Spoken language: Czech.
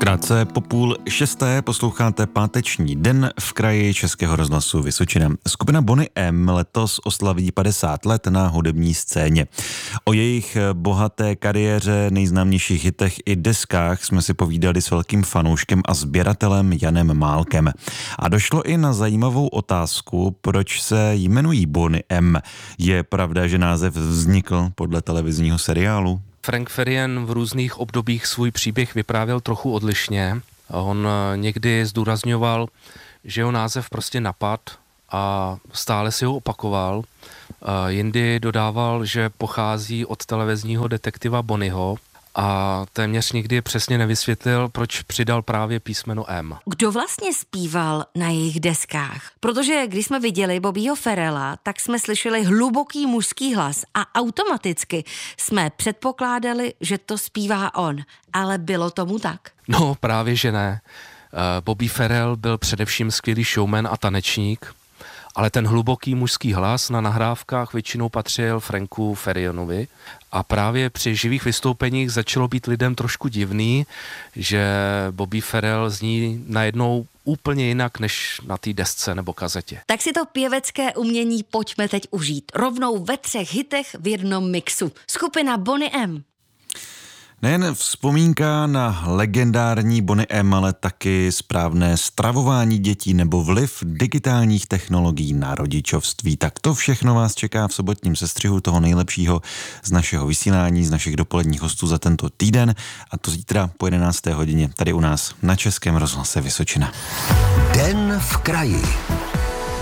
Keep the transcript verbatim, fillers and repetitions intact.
Krátce po půl šesté posloucháte páteční den v kraji Českého rozhlasu Vysočina. Skupina Boney M letos oslaví padesát let na hudební scéně. O jejich bohaté kariéře, nejznámějších hitech i deskách jsme si povídali s velkým fanouškem a sběratelem Janem Málkem. A došlo i na zajímavou otázku, proč se jmenují Boney M. Je pravda, že název vznikl podle televizního seriálu? Frank Farian v různých obdobích svůj příběh vyprávěl trochu odlišně. On někdy zdůrazňoval, že jeho název prostě napad a stále si ho opakoval. Jindy dodával, že pochází od televizního detektiva Boneyho a téměř nikdy přesně nevysvětlil, proč přidal právě písmeno M. Kdo vlastně zpíval na jejich deskách? Protože když jsme viděli Bobbyho Farrella, tak jsme slyšeli hluboký mužský hlas a automaticky jsme předpokládali, že to zpívá on. Ale bylo tomu tak? No, právě že ne. Bobby Farrell byl především skvělý showman a tanečník, ale ten hluboký mužský hlas na nahrávkách většinou patřil Franku Farianovi a právě při živých vystoupeních začalo být lidem trošku divný, že Bobby Farrell zní najednou úplně jinak než na té desce nebo kazetě. Tak si to pěvecké umění pojďme teď užít. Rovnou ve třech hitech v jednom mixu. Skupina Boney M. Nejen vzpomínka na legendární Boney M, ale taky správné stravování dětí nebo vliv digitálních technologií na rodičovství. Tak to všechno vás čeká v sobotním sestřihu toho nejlepšího z našeho vysílání, z našich dopoledních hostů za tento týden, a to zítra po jedenácté hodině tady u nás na Českém rozhlase Vysočina. Den v kraji.